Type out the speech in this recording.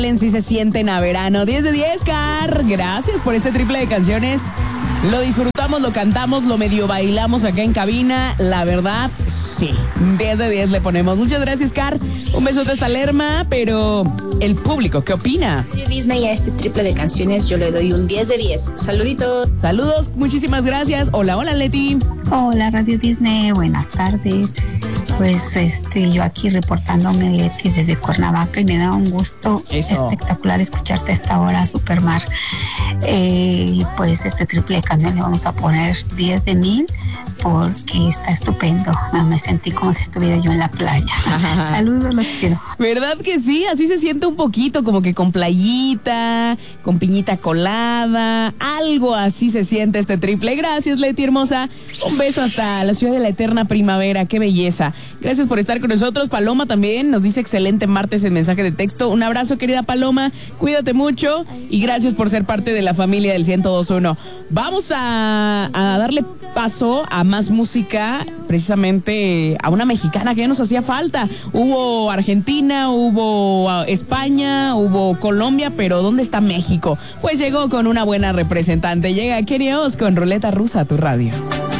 Sí se sienten a verano. 10 de 10, Car. Gracias por este triple de canciones. Lo disfrutamos, lo cantamos, lo medio bailamos acá en cabina. La verdad, sí. 10 de 10 le ponemos. Muchas gracias, Car. Un besote hasta Lerma, pero el público, ¿qué opina? Disney, a este triple de canciones yo le doy un 10 de 10. Saluditos. Saludos, muchísimas gracias. Hola, hola, Leti. Hola, Radio Disney. Buenas tardes. Pues yo aquí reportándome, Leti, desde Cuernavaca, y me da un gusto espectacular escucharte a esta hora, Supermar. Y pues este triple de canción le vamos a poner 10 de 1000 porque está estupendo. Me sentí como si estuviera yo en la playa. Saludos, los quiero. ¿Verdad que sí? Así se siente un poquito, como que con playita, con piñita colada, algo así se siente este triple. Gracias, Leti hermosa. Un beso hasta la ciudad de la eterna primavera. Qué belleza. Gracias por estar con nosotros. Paloma también nos dice excelente martes en mensaje de texto. Un abrazo, querida Paloma. Cuídate mucho y gracias por ser parte de la familia del 102.1. Vamos a darle paso a más música, precisamente a una mexicana que ya nos hacía falta. Hubo Argentina, hubo España, hubo Colombia, pero ¿dónde está México? Pues llegó con una buena representante. Llega Kenny Oz con Ruleta Rusa a tu radio.